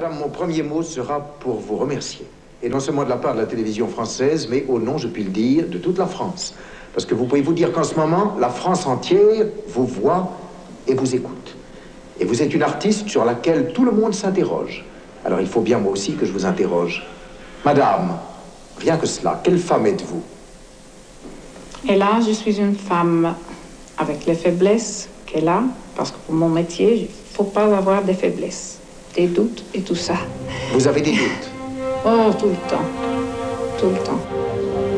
Madame, mon premier mot sera pour vous remercier. Et non seulement de la part de la télévision française, mais au nom, je puis le dire, de toute la France. Parce que vous pouvez vous dire qu'en ce moment, la France entière vous voit et vous écoute. Et vous êtes une artiste sur laquelle tout le monde s'interroge. Alors il faut bien, moi aussi, que je vous interroge. Madame, rien que cela, quelle femme êtes-vous? Et là, je suis une femme avec les faiblesses qu'elle a, parce que pour mon métier, il ne faut pas avoir des faiblesses, des doutes et tout ça. Vous avez des doutes? Oh, tout le temps. Tout le temps.